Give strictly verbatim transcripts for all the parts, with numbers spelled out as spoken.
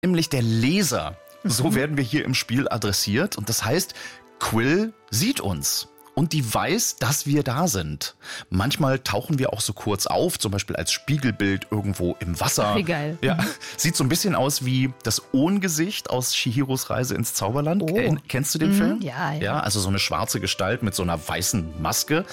nämlich der Leser. So mhm. werden wir hier im Spiel adressiert. Und das heißt, Quill sieht uns. Und die weiß, dass wir da sind. Manchmal tauchen wir auch so kurz auf, zum Beispiel als Spiegelbild irgendwo im Wasser. Ach, wie geil. Ja, sieht so ein bisschen aus wie das Ohngesicht aus Chihiros Reise ins Zauberland. Oh. Ken- Kennst du den mhm, Film? Ja, ja. Ja, also so eine schwarze Gestalt mit so einer weißen Maske.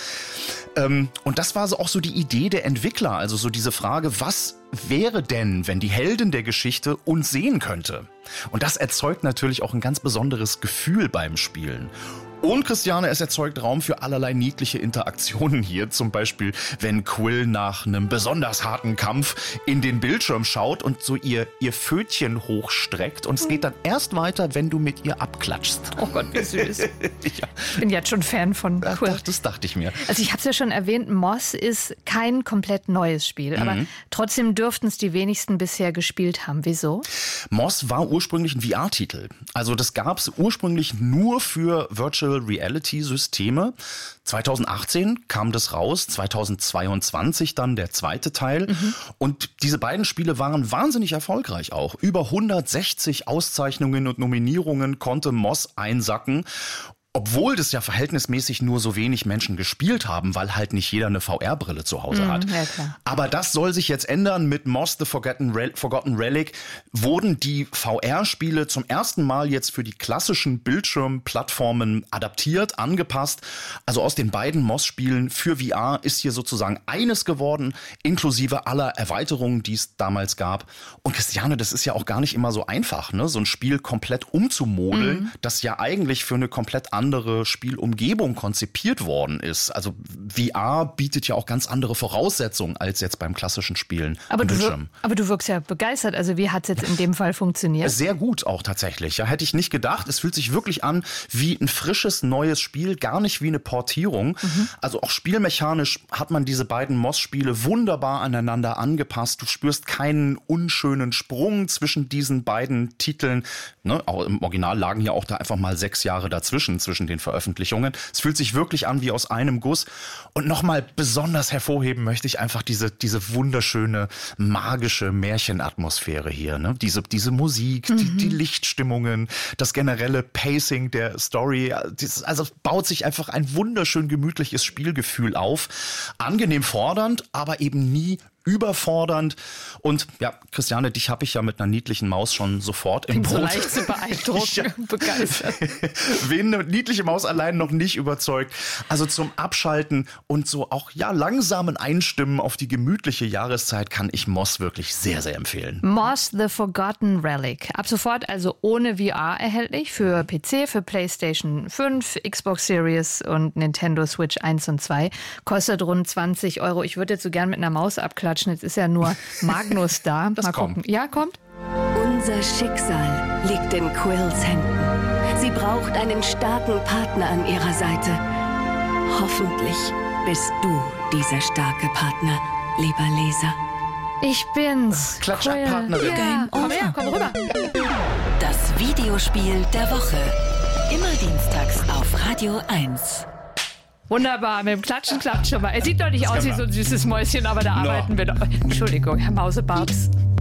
Ähm, und das war so auch so die Idee der Entwickler. Also so diese Frage, was wäre denn, wenn die Heldin der Geschichte uns sehen könnte? Und das erzeugt natürlich auch ein ganz besonderes Gefühl beim Spielen. Und Christiane, es erzeugt Raum für allerlei niedliche Interaktionen hier. Zum Beispiel, wenn Quill nach einem besonders harten Kampf in den Bildschirm schaut und so ihr, ihr Pfötchen hochstreckt. Und es geht dann erst weiter, wenn du mit ihr abklatschst. Oh Gott, wie süß. Ja. Ich bin jetzt schon Fan von Quill. Ach, das dachte ich mir. Also ich habe es ja schon erwähnt, Moss ist kein komplett neues Spiel. Mhm. Aber trotzdem dürften es die wenigsten bisher gespielt haben. Wieso? Moss war ursprünglich ein V R-Titel. Also das gab es ursprünglich nur für Virtual Reality-Systeme. zwanzig achtzehn kam das raus, zwanzig zweiundzwanzig dann der zweite Teil. Mhm. Und diese beiden Spiele waren wahnsinnig erfolgreich auch. Über hundertsechzig Auszeichnungen und Nominierungen konnte Moss einsacken. Obwohl das ja verhältnismäßig nur so wenig Menschen gespielt haben, weil halt nicht jeder eine V R-Brille zu Hause mm, hat. Ja, klar. Aber das soll sich jetzt ändern. Mit Moss the Forgotten, Rel- Forgotten Relic wurden die V R-Spiele zum ersten Mal jetzt für die klassischen Bildschirmplattformen adaptiert, angepasst. Also aus den beiden Moss-Spielen für V R ist hier sozusagen eines geworden, inklusive aller Erweiterungen, die es damals gab. Und Christiane, das ist ja auch gar nicht immer so einfach, ne? So ein Spiel komplett umzumodeln, mm. das ja eigentlich für eine komplett andere andere Spielumgebung konzipiert worden ist. Also V R bietet ja auch ganz andere Voraussetzungen als jetzt beim klassischen Spielen. Aber, du, wir- aber du wirkst ja begeistert. Also wie hat es jetzt in dem Fall funktioniert? Sehr gut auch tatsächlich. Ja, hätte ich nicht gedacht. Es fühlt sich wirklich an wie ein frisches, neues Spiel, gar nicht wie eine Portierung. Mhm. Also auch spielmechanisch hat man diese beiden Moss-Spiele wunderbar aneinander angepasst. Du spürst keinen unschönen Sprung zwischen diesen beiden Titeln. Ne? Auch im Original lagen ja auch da einfach mal sechs Jahre dazwischen, zwischen den Veröffentlichungen. Es fühlt sich wirklich an wie aus einem Guss. Und nochmal besonders hervorheben möchte ich einfach diese, diese wunderschöne, magische Märchenatmosphäre hier. Ne? Diese, diese Musik, mhm. die, die Lichtstimmungen, das generelle Pacing der Story. Das, also es baut sich einfach ein wunderschön gemütliches Spielgefühl auf. Angenehm fordernd, aber eben nie überfordernd. Und ja, Christiane, dich habe ich ja mit einer niedlichen Maus schon sofort im Bin Boot. so leicht zu beeindrucken, ja. begeistert. Wen eine niedliche Maus allein noch nicht überzeugt. Also zum Abschalten und so auch ja langsamen Einstimmen auf die gemütliche Jahreszeit kann ich Moss wirklich sehr, sehr empfehlen. Moss the Forgotten Relic. Ab sofort also ohne V R erhältlich für P C, für PlayStation fünf, Xbox Series und Nintendo Switch eins und zwei. Kostet rund zwanzig Euro. Ich würde jetzt so gern mit einer Maus abklatschen. Jetzt ist ja nur Magnus da. Das Mal kommt. gucken. Ja, kommt. Unser Schicksal liegt in Quills Händen. Sie braucht einen starken Partner an ihrer Seite. Hoffentlich bist du dieser starke Partner, lieber Leser. Ich bin's. Klatsch ab, Quill. Partnerin. Ja. Komm her, komm rüber. Das Videospiel der Woche. Immer dienstags auf Radio eins. Wunderbar, mit dem Klatschen klappt schon mal. Er sieht doch nicht aus wie so ein süßes Mäuschen, aber da No. arbeiten wir doch. Entschuldigung, Herr Mausebart.